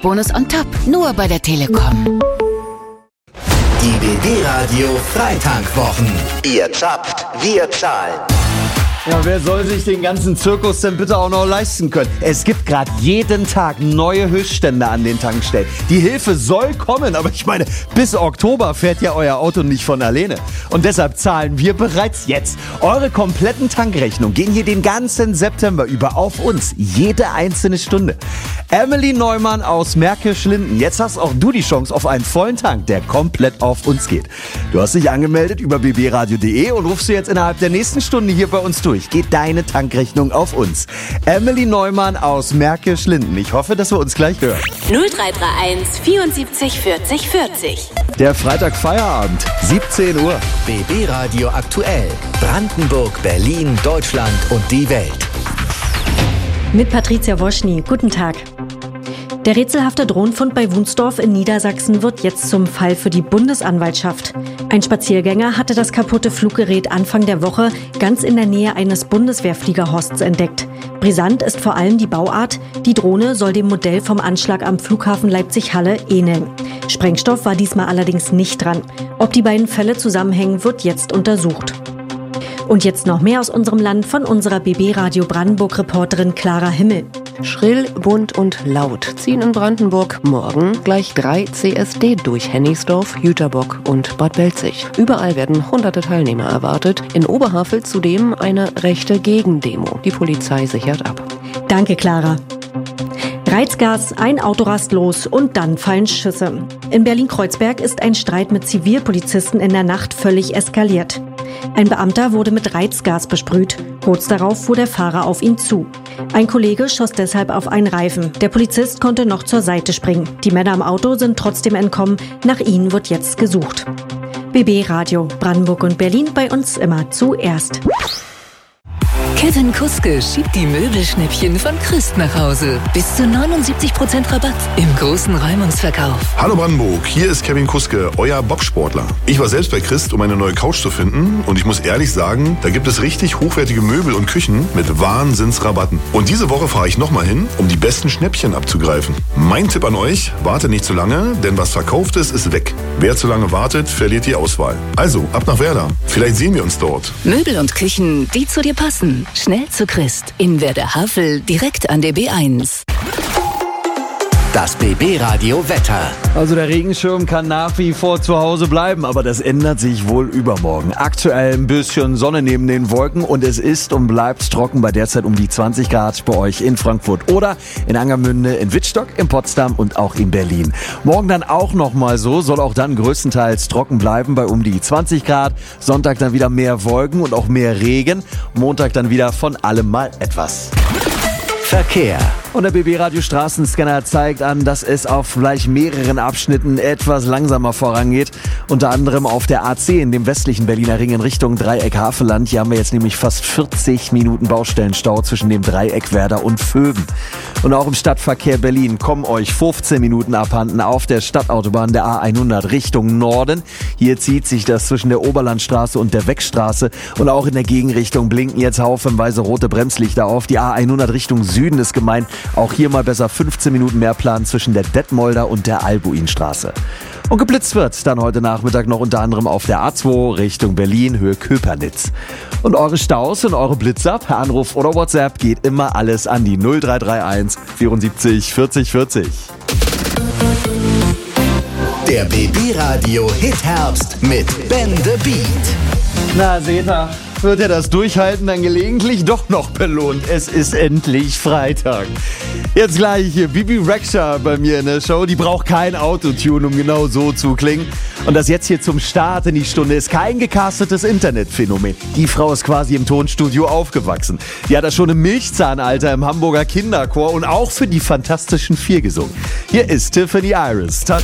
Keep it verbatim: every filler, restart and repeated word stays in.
Bonus on top, nur bei der Telekom. Die B B-Radio Freitankwochen. Ihr zappt, wir zahlen. Ja, wer soll sich den ganzen Zirkus denn bitte auch noch leisten können? Es gibt gerade jeden Tag neue Höchststände an den Tankstellen. Die Hilfe soll kommen, aber ich meine, bis Oktober fährt ja euer Auto nicht von alleine. Und deshalb zahlen wir bereits jetzt. Eure kompletten Tankrechnungen gehen hier den ganzen September über auf uns. Jede einzelne Stunde. Emily Neumann aus Märkisch-Linden. Jetzt hast auch du die Chance auf einen vollen Tank, der komplett auf uns geht. Du hast dich angemeldet über b b radio punkt d e und rufst du jetzt innerhalb der nächsten Stunde hier bei uns durch. Geht deine Tankrechnung auf uns. Emily Neumann aus Märkisch-Linden. Ich hoffe, dass wir uns gleich hören. null drei drei eins vierundsiebzig vierzig vierzig. Der Freitag Feierabend, siebzehn Uhr. B B-Radio aktuell. Brandenburg, Berlin, Deutschland und die Welt. Mit Patricia Woschny. Guten Tag. Der rätselhafte Drohnenfund bei Wunsdorf in Niedersachsen wird jetzt zum Fall für die Bundesanwaltschaft. Ein Spaziergänger hatte das kaputte Fluggerät Anfang der Woche ganz in der Nähe eines Bundeswehrfliegerhorsts entdeckt. Brisant ist vor allem die Bauart. Die Drohne soll dem Modell vom Anschlag am Flughafen Leipzig-Halle ähneln. Sprengstoff war diesmal allerdings nicht dran. Ob die beiden Fälle zusammenhängen, wird jetzt untersucht. Und jetzt noch mehr aus unserem Land von unserer B B-Radio Brandenburg-Reporterin Clara Himmel. Schrill, bunt und laut ziehen in Brandenburg morgen gleich drei C S D durch Hennigsdorf, Jüterbock und Bad Belzig. Überall werden hunderte Teilnehmer erwartet. In Oberhavel zudem eine rechte Gegendemo. Die Polizei sichert ab. Danke, Clara. Reizgas, ein Auto rastlos und dann fallen Schüsse. In Berlin-Kreuzberg ist ein Streit mit Zivilpolizisten in der Nacht völlig eskaliert. Ein Beamter wurde mit Reizgas besprüht. Kurz darauf fuhr der Fahrer auf ihn zu. Ein Kollege schoss deshalb auf einen Reifen. Der Polizist konnte noch zur Seite springen. Die Männer im Auto sind trotzdem entkommen. Nach ihnen wird jetzt gesucht. B B-Radio, Brandenburg und Berlin, bei uns immer zuerst. Kevin Kuske schiebt die Möbelschnäppchen von Christ nach Hause. Bis zu neunundsiebzig Prozent Rabatt im großen Räumungsverkauf. Hallo Brandenburg, hier ist Kevin Kuske, euer Bobsportler. Ich war selbst bei Christ, um eine neue Couch zu finden und ich muss ehrlich sagen, da gibt es richtig hochwertige Möbel und Küchen mit Wahnsinnsrabatten. Und diese Woche fahre ich nochmal hin, um die besten Schnäppchen abzugreifen. Mein Tipp an euch, wartet nicht zu lange, denn was verkauft ist, ist weg. Wer zu lange wartet, verliert die Auswahl. Also, ab nach Werder. Vielleicht sehen wir uns dort. Möbel und Küchen, die zu dir passen. Schnell zu Christ. In Werder-Havel, direkt an der B eins. Das B B-Radio Wetter. Also der Regenschirm kann nach wie vor zu Hause bleiben, aber das ändert sich wohl übermorgen. Aktuell ein bisschen Sonne neben den Wolken und es ist und bleibt trocken bei derzeit um die zwanzig Grad bei euch in Frankfurt oder in Angermünde, in Wittstock, in Potsdam und auch in Berlin. Morgen dann auch nochmal so, soll auch dann größtenteils trocken bleiben bei um die zwanzig Grad. Sonntag dann wieder mehr Wolken und auch mehr Regen. Montag dann wieder von allem mal etwas. Verkehr. Und der B B-Radio Straßenscanner zeigt an, dass es auf gleich mehreren Abschnitten etwas langsamer vorangeht. Unter anderem auf der A zehn, in dem westlichen Berliner Ring in Richtung Dreieck-Havelland. Hier haben wir jetzt nämlich fast vierzig Minuten Baustellenstau zwischen dem Dreieck Werder und Vögen. Und auch im Stadtverkehr Berlin kommen euch fünfzehn Minuten abhanden auf der Stadtautobahn der A hundert Richtung Norden. Hier zieht sich das zwischen der Oberlandstraße und der Weckstraße. Und auch in der Gegenrichtung blinken jetzt haufenweise rote Bremslichter auf. Die A hundert Richtung Süden ist gemeint. Auch hier mal besser fünfzehn Minuten mehr Plan zwischen der Detmolder und der Albuinstraße. Und geblitzt wird dann heute Nachmittag noch unter anderem auf der A zwei Richtung Berlin, Höhe Köpernitz. Und eure Staus und eure Blitzer per Anruf oder WhatsApp geht immer alles an die null drei drei eins vierundsiebzig vierzig vierzig. Der B B-Radio Hit Herbst mit Ben the Beat. Na, seht ihr, wird ja das Durchhalten dann gelegentlich doch noch belohnt. Es ist endlich Freitag. Jetzt gleich hier Bibi Rexha bei mir in der Show. Die braucht kein Autotune, um genau so zu klingen. Und das jetzt hier zum Start in die Stunde ist kein gecastetes Internetphänomen. Die Frau ist quasi im Tonstudio aufgewachsen. Die hat das schon im Milchzahnalter im Hamburger Kinderchor und auch für die Fantastischen Vier gesungen. Hier ist Tiffany Iris.